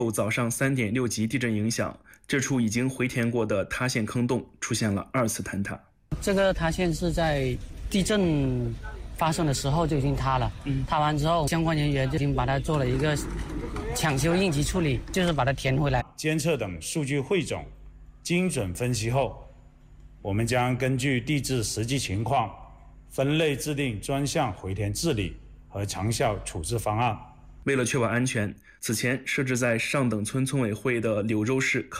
受早上3.6级地震影响，这处已经回填过的塌陷坑洞出现了2次坍塌。 这个塌陷是在地震发生的时候就已经塌了，塌完之后，相关人员就已经把它做了一个抢修应急处理，就是把它填回来。 监测等数据汇总，精准分析后，我们将根据地质实际情况，分类制定专项回填治理和长效处置方案。 为了确保安全，此前设置在上等村村委会的柳州市考